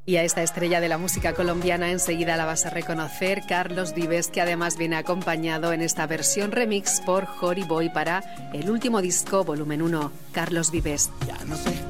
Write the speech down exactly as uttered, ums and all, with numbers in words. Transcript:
Y a esta estrella de la música colombiana enseguida la vas a reconocer, Carlos Vives, que además viene acompañado en esta versión remix por Jory Boy para el último disco, volumen uno, Carlos Vives. Ya no sé